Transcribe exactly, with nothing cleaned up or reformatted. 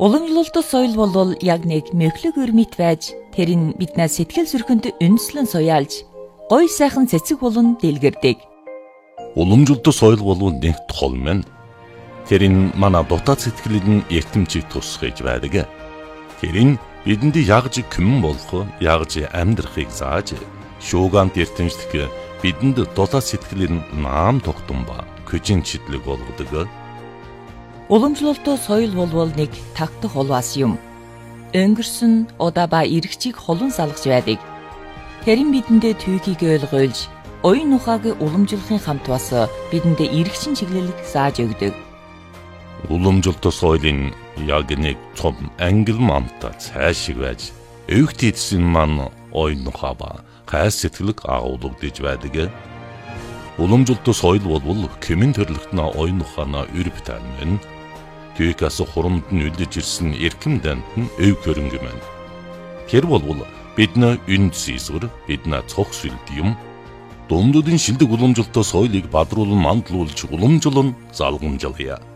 Уламжлалт соёл бол яг нэг мөхлөг өрмөт байж тэр нь биднээс сэтгэл зүрхэнд үндэслэн суяалж гоё сайхан цэцэг болон дэлгэрдэг. Уламжлалт соёл бол нэг тол мэн. Тэр нь манай дотоод сэтгэлд нь эртэмчийг тусгаж байдаг. Тэр нь бидэнд ягж күмэн болох, ягж амьдрахыг зааж, шуугант эртэмжлэх бидэнд дотоод сэтгэлд наам тогтун ба көжин чидлэг болгодог. Уламжлалт соёл бол нэг тагтах улваас юм. Өнгөрсөн удаа ба иргэчийг холон салгаж байдаг. Тэр нь бидэндээ түүхийг ойлгуулж, оюун ухааг уламжлахын хамт бас бидэндээ иргэшин чиглэлийг зааж өгдөг. Уламжлалт соёлын яг нэг цом англ мамта цаашиг байж, өвгт эдсэн ман оюун ухаа ба хайс сэтгэлэг агуулгадж байдаг. Уламжлалт соёл бол кемэн төрлөختнө оюун ухаана өрөв тань. Түүхээс хурамд нь үлдэж ирсэн эрхэм данд нь өв хөрөнгө мэн. Тэр бол бидний үнд зэсвэр, бидний цог сүлд юм. Дундуудын шилдэг уламжлалт соёлыг бадруулан мандлуулж уламжлан залгамжлая.